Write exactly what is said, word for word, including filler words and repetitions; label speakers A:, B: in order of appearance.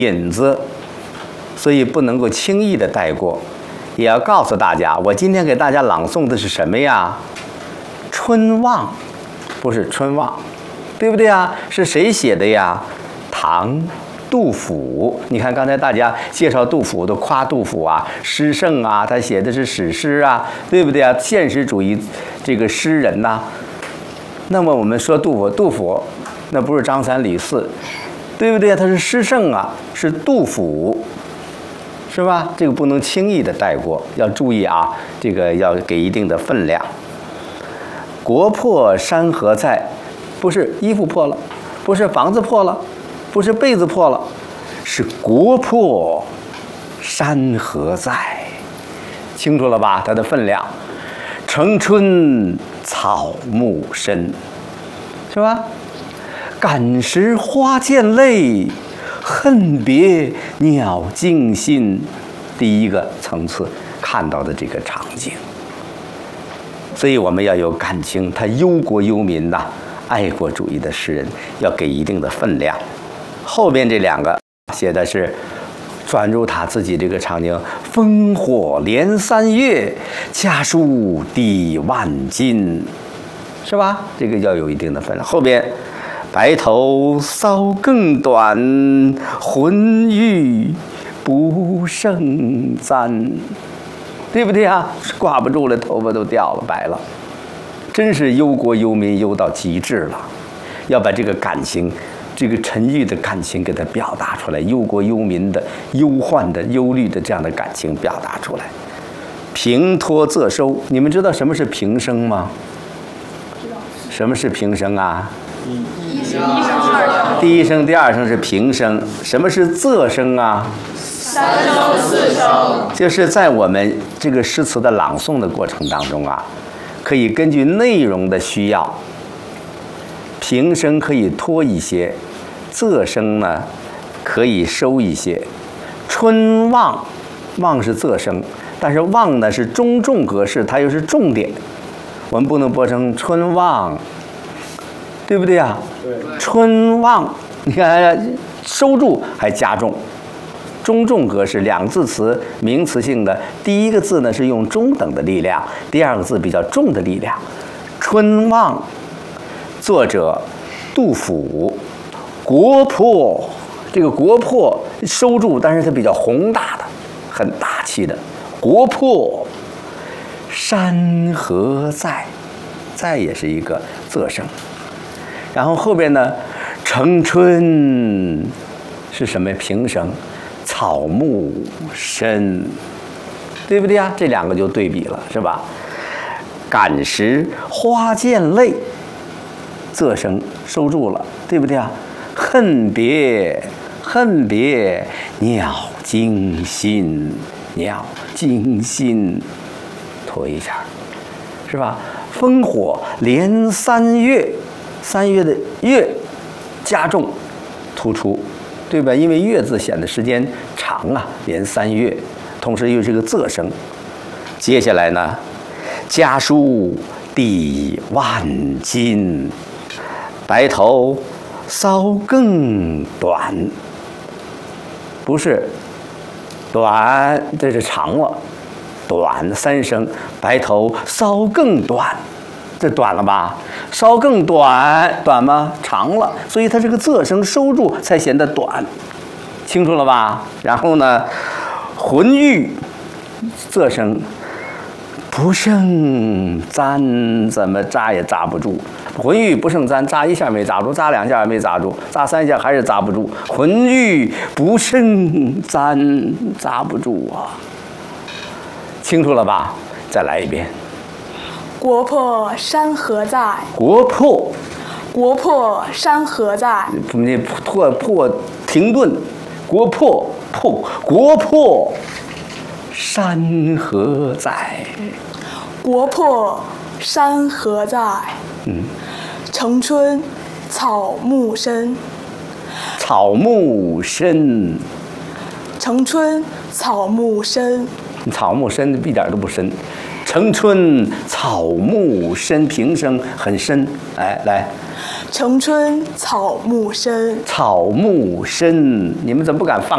A: 引子，所以不能够轻易的带过。也要告诉大家，我今天给大家朗诵的是什么呀？春望，不是春望，对不对呀？是谁写的呀？唐杜甫。你看刚才大家介绍杜甫都夸杜甫啊，诗圣啊，他写的是史诗啊，对不对啊？现实主义这个诗人呐、啊。那么我们说杜甫，杜甫那不是张三李四，对不对？他是诗圣啊，是杜甫，是吧？这个不能轻易的带过，要注意啊，这个要给一定的分量。国破山河在，不是衣服破了，不是房子破了，不是被子破了，是国破山河在，清楚了吧？它的分量。城春草木深，是吧？感时花溅泪，恨别鸟惊心。第一个层次看到的这个场景，所以我们要有感情。他忧国忧民呐、啊，爱国主义的诗人要给一定的分量。后边这两个写的是转入他自己这个场景，烽火连三月，家书抵万金，是吧？这个要有一定的分量。后边白头搔更短，浑欲不胜簪，对不对啊？挂不住了，头发都掉了，白了，真是忧国忧民忧到极致了。要把这个感情，这个沉郁的感情给它表达出来，忧国忧民的、忧患的、忧虑的这样的感情表达出来。平托仄收，你们知道什么是平声吗？什么是平声啊？第一声、第二声是平声。什么是仄声啊？
B: 三声、四声。
A: 就是在我们这个诗词的朗诵的过程当中啊，可以根据内容的需要，平声可以拖一些，仄声呢可以收一些。春望，望是仄声，但是望呢是中重格式，它又是重点，我们不能播成春望，对不对啊？
C: 对。
A: 春望，你看收住还加重，中重格式两字词名词性的，第一个字呢是用中等的力量，第二个字比较重的力量。春望，作者杜甫。国破，这个国破收住，但是它比较宏大的，很大气的。国破山河在，在也是一个仄声。然后后边呢，城春是什么？平声，草木深，对不对呀？这两个就对比了，是吧？感时花溅泪，仄声收住了，对不对啊？恨别，恨别鸟惊心，鸟惊心，拖一下，是吧？烽火连三月，三月的月加重突出，对吧？因为月字显得时间长啊，连三月，同时又是个仄声。接下来呢，家书抵万金，白头搔更短，不是短，这是长了，短三声，白头搔更短，这短了吧？稍更短，短吗？长了，所以它这个仄声收住才显得短，清楚了吧？然后呢，浑欲仄声不胜簪，怎么扎也扎不住。浑欲不胜簪，扎一下没扎住，扎两下也没扎住，扎三下还是扎不住。浑欲不胜簪，扎不住啊！清楚了吧？再来一遍。
B: 国破山河在，
A: 国破，
B: 国破山河在。
A: 你破破停顿，国破破国破山河在，
B: 国破山河在。
A: 嗯，
B: 城春草木深，
A: 草木深，
B: 城春草木深，
A: 草木深一点都不深。城春草木深，平声很深。哎，来，
B: 城春草木深，
A: 草木深，你们怎么不敢放